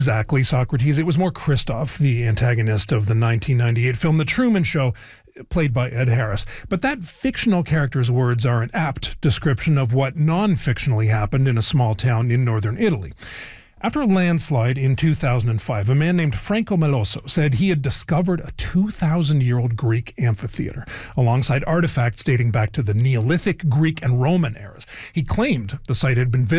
Exactly, Socrates. It was more Christoph, the antagonist of the 1998 film The Truman Show, played by Ed Harris. But that fictional character's words are an apt description of what non-fictionally happened in a small town in northern Italy. After a landslide in 2005, a man named Franco Meloso said he had discovered a 2,000-year-old Greek amphitheater, alongside artifacts dating back to the Neolithic, Greek, and Roman eras. He claimed the site had been visited